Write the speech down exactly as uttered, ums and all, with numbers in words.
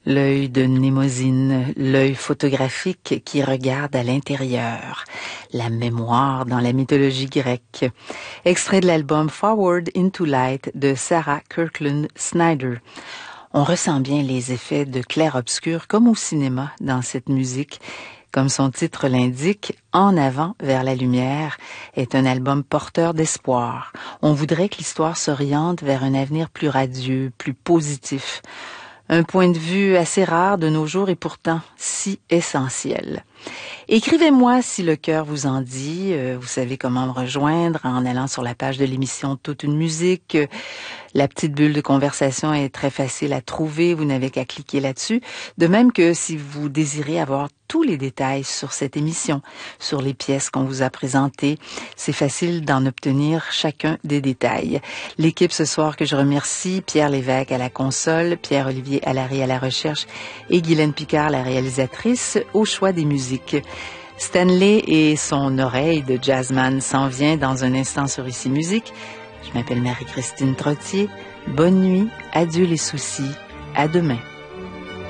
L'œil de Mnémosyne, l'œil photographique qui regarde à l'intérieur, la mémoire dans la mythologie grecque. Extrait de l'album Forward into Light de Sarah Kirkland Snyder. On ressent bien les effets de clair-obscur comme au cinéma dans cette musique. Comme son titre l'indique, En avant vers la lumière est un album porteur d'espoir. On voudrait que l'histoire s'oriente vers un avenir plus radieux, plus positif. Un point de vue assez rare de nos jours et pourtant si essentiel. Écrivez-moi si le cœur vous en dit. Euh, vous savez comment me rejoindre en allant sur la page de l'émission Toute une musique. La petite bulle de conversation est très facile à trouver. Vous n'avez qu'à cliquer là-dessus. De même que si vous désirez avoir tous les détails sur cette émission, sur les pièces qu'on vous a présentées, c'est facile d'en obtenir chacun des détails. L'équipe ce soir que je remercie, Pierre Lévesque à la console, Pierre-Olivier Allary à la recherche et Guylaine Picard, la réalisatrice, au choix des musiques. Stanley et son oreille de jazzman s'en vient dans un instant sur Ici Musique. Je m'appelle Marie-Christine Trottier. Bonne nuit, adieu les soucis, à demain.